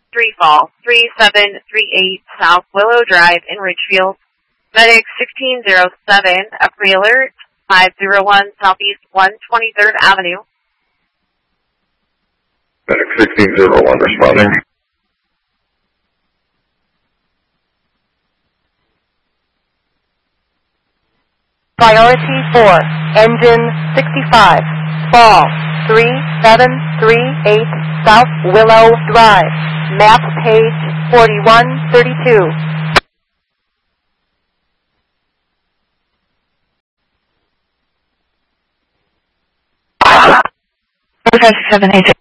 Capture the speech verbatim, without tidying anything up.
three fall, three seven three eight South Willow Drive in Ridgefield. Medic sixteen oh seven, a pre-alert, five oh one Southeast one hundred twenty-third Avenue. Medic sixteen oh one responding. Priority four, engine sixty-five, fall three seven three eight South Willow Drive, map page forty-one thirty-two. four five seven eight